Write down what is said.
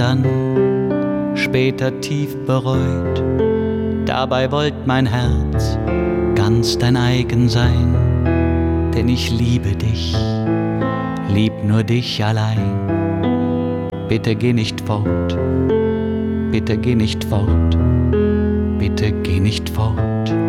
dann später tief bereut. Dabei wollt mein Herz ganz dein eigen sein, denn ich liebe dich, lieb nur dich allein. Bitte geh nicht fort, bitte geh nicht fort, bitte geh nicht fort.